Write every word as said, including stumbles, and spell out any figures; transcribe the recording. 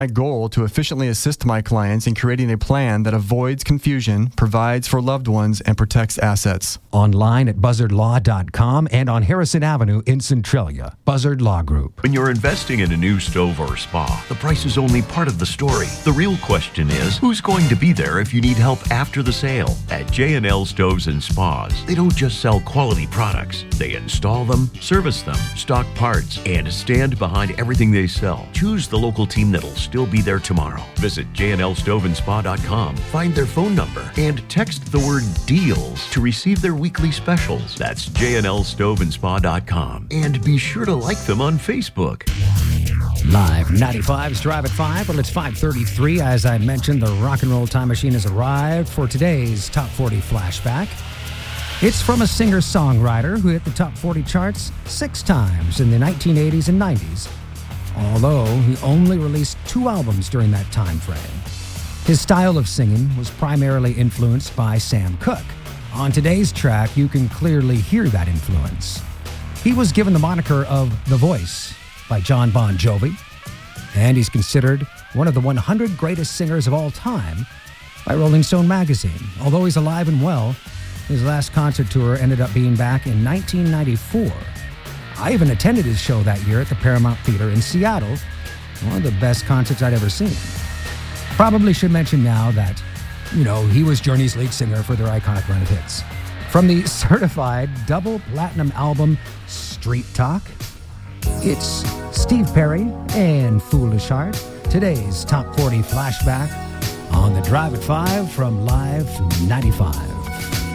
My goal to efficiently assist my clients in creating a plan that avoids confusion, provides for loved ones, and protects assets. Online at buzzard law dot com and on Harrison Avenue in Centralia. Buzzard Law Group. When you're investing in a new stove or spa, the price is only part of the story. The real question is, who's going to be there if you need help after the sale? At J and L Stoves and Spas, they don't just sell quality products. They install them, service them, stock parts, and stand behind everything they sell. Choose the local team that'll still be there tomorrow. Visit J and L stove and spa dot com, find their phone number, and text the word DEALS to receive their weekly specials. That's J and L stove and spa dot com. And be sure to like them on Facebook. Live ninety-five's Drive at five. Well, it's five thirty-three. As I mentioned, the Rock and Roll Time Machine has arrived for today's Top forty Flashback. It's from a singer-songwriter who hit the Top forty charts six times in the nineteen eighties and nineties, although he only released two albums during that time frame. His style of singing was primarily influenced by Sam Cooke. On today's track, you can clearly hear that influence. He was given the moniker of The Voice by John Bon Jovi, and he's considered one of the one hundred greatest singers of all time by Rolling Stone magazine. Although he's alive and well, his last concert tour ended up being back in nineteen ninety-four. I even attended his show that year at the Paramount Theater in Seattle, one of the best concerts I'd ever seen. Probably should mention now that, you know, he was Journey's lead singer for their iconic run of hits. From the certified double platinum album Street Talk, it's Steve Perry and Foolish Heart, today's Top forty Flashback on the Drive at five from Live ninety-five.